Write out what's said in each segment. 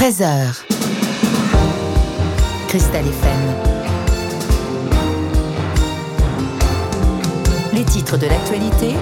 13h. Cristal FM. Les titres de l'actualité.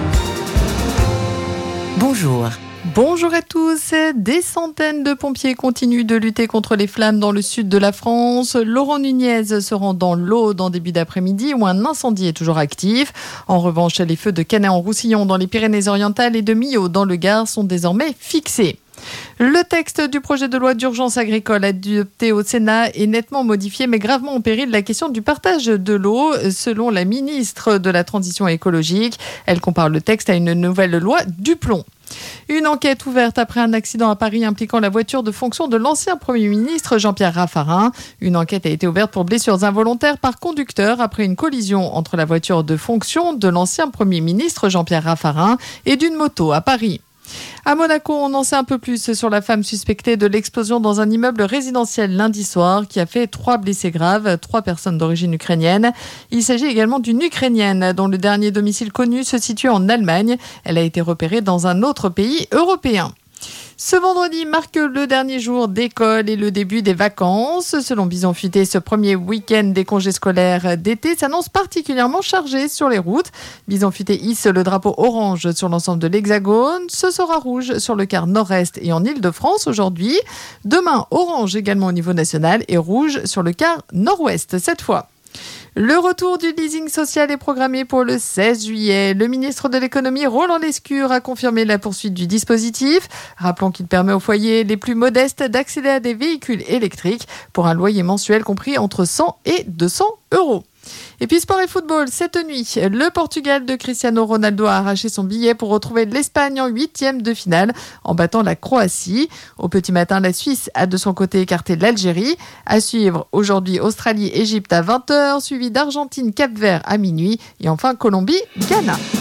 Bonjour. Bonjour à tous. Des centaines de pompiers continuent de lutter contre les flammes dans le sud de la France. Laurent Nunez se rend dans l'Aude en début d'après-midi où un incendie est toujours actif. En revanche, les feux de Canet-en-Roussillon dans les Pyrénées-Orientales et de Millau dans le Gard sont désormais fixés. Le texte du projet de loi d'urgence agricole adopté au Sénat est nettement modifié mais gravement en péril la question du partage de l'eau selon la ministre de la Transition écologique. Elle compare le texte à une nouvelle loi du plomb. Une enquête ouverte après un accident à Paris impliquant la voiture de fonction de l'ancien Premier ministre Jean-Pierre Raffarin. Une enquête a été ouverte pour blessures involontaires par conducteur après une collision entre la voiture de fonction de l'ancien Premier ministre Jean-Pierre Raffarin et d'une moto à Paris. À Monaco, on en sait un peu plus sur la femme suspectée de l'explosion dans un immeuble résidentiel lundi soir qui a fait 3 blessés graves, 3 personnes d'origine ukrainienne. Il s'agit également d'une Ukrainienne dont le dernier domicile connu se situe en Allemagne. Elle a été repérée dans un autre pays européen. Ce vendredi marque le dernier jour d'école et le début des vacances. Selon Bison Futé, ce premier week-end des congés scolaires d'été s'annonce particulièrement chargé sur les routes. Bison Futé hisse le drapeau orange sur l'ensemble de l'Hexagone. Ce sera rouge sur le quart nord-est et en Île-de-France aujourd'hui. Demain, orange également au niveau national et rouge sur le quart nord-ouest cette fois. Le retour du leasing social est programmé pour le 16 juillet. Le ministre de l'économie, Roland Lescure, a confirmé la poursuite du dispositif. Rappelons qu'il permet aux foyers les plus modestes d'accéder à des véhicules électriques pour un loyer mensuel compris entre 100 et 200 €. Et puis sport et football, cette nuit, le Portugal de Cristiano Ronaldo a arraché son billet pour retrouver l'Espagne en 8e de finale en battant la Croatie. Au petit matin, la Suisse a de son côté écarté l'Algérie. À suivre aujourd'hui Australie-Égypte à 20h, suivi d'Argentine-Cap-Vert à minuit et enfin Colombie-Ghana.